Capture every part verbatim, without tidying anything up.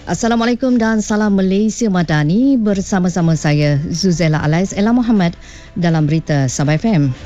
Assalamualaikum dan salam Malaysia Madani, bersama-sama saya Zuzela Alais Ella Muhammad dalam berita Sabah F M.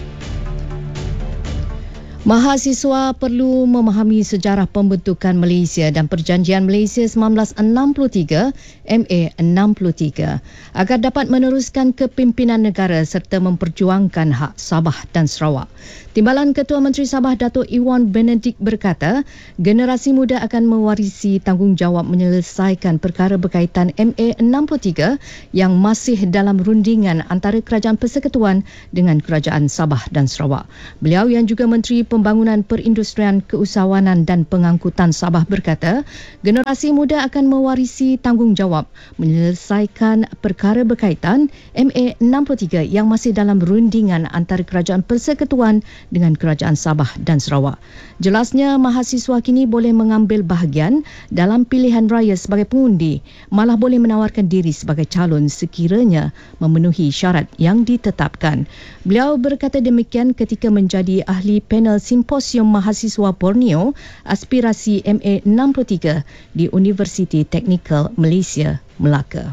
Mahasiswa perlu memahami sejarah pembentukan Malaysia dan Perjanjian Malaysia seribu sembilan ratus enam puluh tiga M A enam puluh tiga agar dapat meneruskan kepimpinan negara serta memperjuangkan hak Sabah dan Sarawak. Timbalan Ketua Menteri Sabah Datuk Iwan Benedict berkata, generasi muda akan mewarisi tanggungjawab menyelesaikan perkara berkaitan M A enam puluh tiga yang masih dalam rundingan antara Kerajaan Persekutuan dengan Kerajaan Sabah dan Sarawak. Beliau yang juga Menteri Pembangunan Perindustrian, Keusahawanan dan Pengangkutan Sabah berkata, generasi muda akan mewarisi tanggungjawab menyelesaikan perkara berkaitan M A enam puluh tiga yang masih dalam rundingan antara Kerajaan Persekutuan dengan Kerajaan Sabah dan Sarawak. Jelasnya, mahasiswa kini boleh mengambil bahagian dalam pilihan raya sebagai pengundi, malah boleh menawarkan diri sebagai calon sekiranya memenuhi syarat yang ditetapkan. Beliau berkata demikian ketika menjadi ahli panel Simposium Mahasiswa Borneo Aspirasi M A enam puluh tiga di Universiti Teknikal Malaysia, Melaka.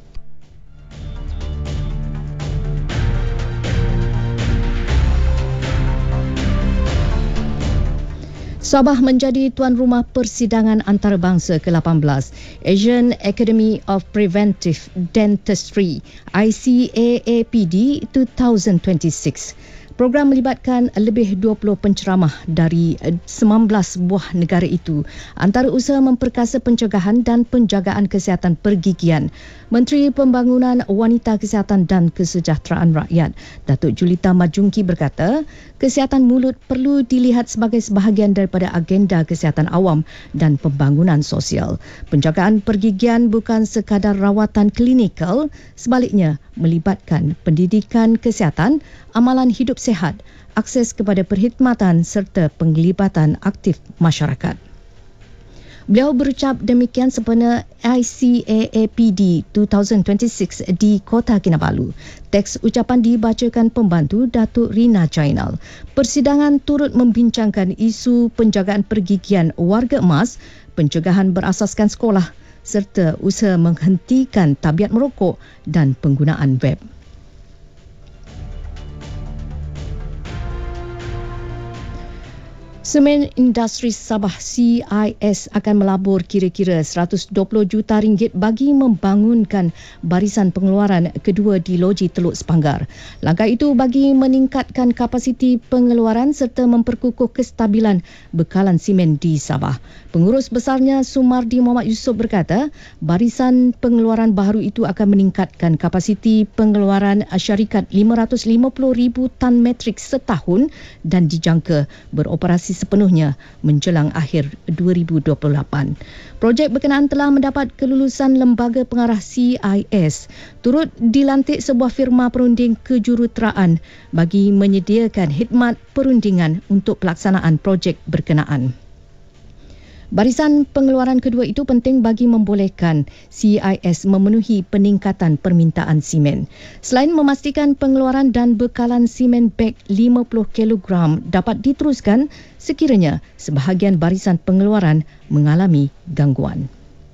Sabah menjadi tuan rumah persidangan antarabangsa ke lapan belas Asian Academy of Preventive Dentistry I C A A P D dua ribu dua puluh enam. Program melibatkan lebih dua puluh penceramah dari sembilan belas buah negara itu antara usaha memperkasa pencegahan dan penjagaan kesihatan pergigian. Menteri Pembangunan Wanita, Kesihatan dan Kesejahteraan Rakyat Datuk Julita Majungki berkata, kesihatan mulut perlu dilihat sebagai sebahagian daripada agenda kesihatan awam dan pembangunan sosial. Penjagaan pergigian bukan sekadar rawatan klinikal, sebaliknya melibatkan pendidikan kesihatan, amalan hidup sihat, akses kepada perkhidmatan serta penglibatan aktif masyarakat. Beliau berucap demikian sempena I C A A P D dua ribu dua puluh enam di Kota Kinabalu. Teks ucapan dibacakan pembantu Datuk Rina Jainal. Persidangan turut membincangkan isu penjagaan pergigian warga emas, pencegahan berasaskan sekolah serta usaha menghentikan tabiat merokok dan penggunaan vap. Semen Industri Sabah C I S akan melabur kira-kira seratus dua puluh juta ringgit bagi membangunkan barisan pengeluaran kedua di loji Teluk Sepanggar. Langkah itu bagi meningkatkan kapasiti pengeluaran serta memperkukuh kestabilan bekalan simen di Sabah. Pengurus besarnya Sumardi Muhammad Yusof berkata, barisan pengeluaran baru itu akan meningkatkan kapasiti pengeluaran syarikat lima ratus lima puluh ribu tan metrik setahun dan dijangka beroperasi sepenuhnya menjelang akhir dua ribu dua puluh lapan. Projek berkenaan telah mendapat kelulusan lembaga pengarah C I S. Turut dilantik sebuah firma perunding kejuruteraan bagi menyediakan khidmat perundingan untuk pelaksanaan projek berkenaan. Barisan pengeluaran kedua itu penting bagi membolehkan C I S memenuhi peningkatan permintaan simen. Selain memastikan pengeluaran dan bekalan simen beg lima puluh kilogram dapat diteruskan sekiranya sebahagian barisan pengeluaran mengalami gangguan.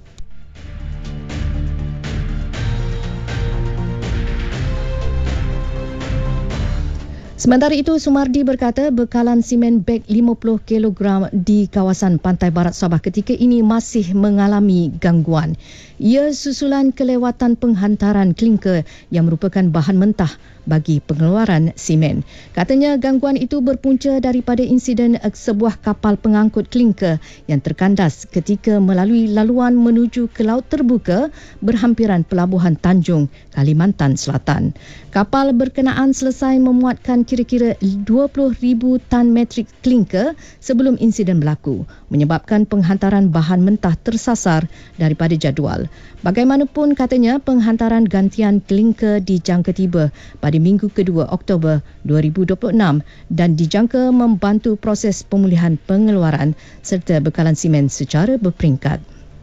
Sementara itu, Sumardi berkata bekalan simen beg lima puluh kilogram di kawasan pantai barat Sabah ketika ini masih mengalami gangguan. Ia susulan kelewatan penghantaran klinker yang merupakan bahan mentah bagi pengeluaran simen. Katanya gangguan itu berpunca daripada insiden sebuah kapal pengangkut klinker yang terkandas ketika melalui laluan menuju ke laut terbuka berhampiran pelabuhan Tanjung, Kalimantan Selatan. Kapal berkenaan selesai memuatkan kira-kira dua puluh ribu tan metrik klinker sebelum insiden berlaku, menyebabkan penghantaran bahan mentah tersasar daripada jadual. Bagaimanapun, katanya penghantaran gantian klinker dijangka tiba pada minggu kedua Oktober dua ribu dua puluh enam dan dijangka membantu proses pemulihan pengeluaran serta bekalan simen secara berperingkat.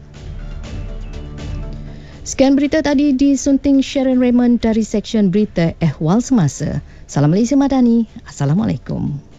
Sekian berita tadi disunting Sharon Raymond dari Seksyen Berita Ehwal Semasa. Salam Malaysia Madani. Assalamualaikum.